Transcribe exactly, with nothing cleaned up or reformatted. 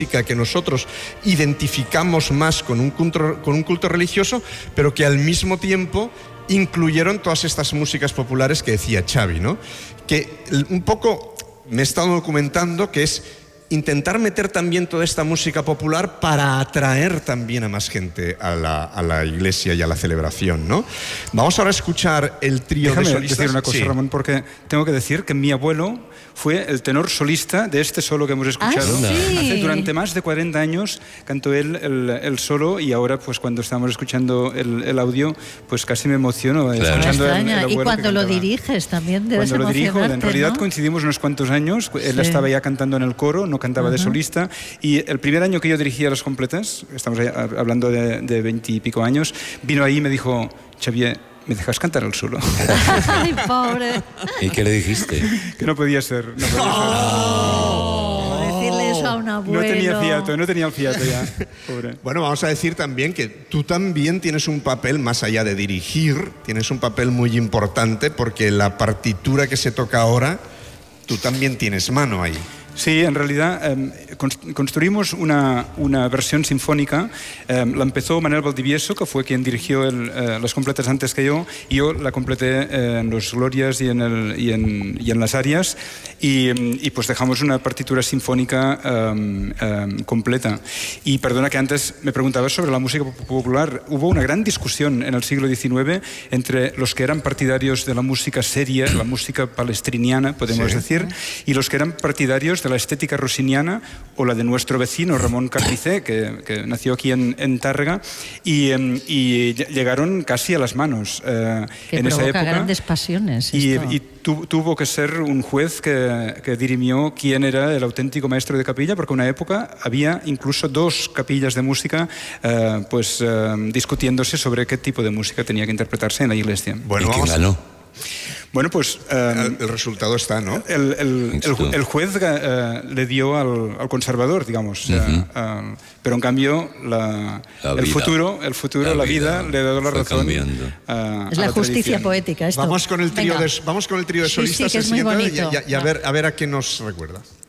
que nosotros identificamos más con un culto, con un culto religioso, pero que al mismo tiempo incluyeron todas estas músicas populares que decía Xavi, ¿no? Que un poco me he estado documentando que es intentar meter también toda esta música popular para atraer también a más gente a la, a la iglesia y a la celebración, ¿no? Vamos ahora a escuchar el trío Déjame de solistas. decir una cosa, sí. Ramón, porque tengo que decir que mi abuelo fue el tenor solista de este solo que hemos escuchado. ¿Ah, sí? Hace, durante más de cuarenta años cantó él el, el solo, y ahora, pues cuando estamos escuchando el, el audio, pues casi me emociono. Claro. Escuchando Me el, el extraña. Y cuando lo diriges también debes Cuando lo dirijo, emocionarte, en realidad ¿no? coincidimos unos cuantos años. Él Sí. estaba ya cantando en el coro, no cantaba Uh-huh. de solista. Y el primer año que yo dirigía las completas, estamos hablando de veintipico años, vino ahí y me dijo: Xavier, ¿me dejas cantar el solo? Ay, pobre. ¿Y qué le dijiste? Que no podía ser. No podía ser. Oh, decirle eso a un abuelo. No tenía fiato, no tenía el fiato ya. Pobre. Bueno, vamos a decir también que tú también tienes un papel, más allá de dirigir, tienes un papel muy importante, porque la partitura que se toca ahora, tú también tienes mano ahí. Sí, en realidad eh, construimos una, una versión sinfónica. Eh, la empezó Manuel Valdivieso, que fue quien dirigió el, eh, las completas antes que yo, y yo la completé eh, en los Glorias y en, el, y en, y en las arias, y, y pues dejamos una partitura sinfónica eh, eh, completa. Y perdona que antes me preguntabas sobre la música popular. Hubo una gran discusión en el siglo diecinueve entre los que eran partidarios de la música seria, la música palestriniana, podemos sí. decir, y los que eran partidarios de la estética rossiniana, o la de nuestro vecino Ramón Carnicé, que, que nació aquí en, en Tárrega, y, y llegaron casi a las manos eh, que en esa época. Grandes pasiones. Y, esto. y tu, tuvo que ser un juez que, que dirimió quién era el auténtico maestro de capilla, porque en una época había incluso dos capillas de música eh, pues, eh, discutiéndose sobre qué tipo de música tenía que interpretarse en la iglesia. Bueno, ¿Y quién vamos a... ganó? Bueno, pues... Eh, el, el resultado está, ¿no? El, el, el, el juez uh, le dio al, al conservador, digamos. Uh-huh. uh, uh, pero en cambio, la, la el futuro, el futuro la, la vida, vida le ha dado la razón. Uh, es la, la justicia poética. Esto. Vamos con el trío de, vamos con el trío de solistas. Sí, sí, que es muy bonito. Y, y, y a, ver, a ver a qué nos recuerda.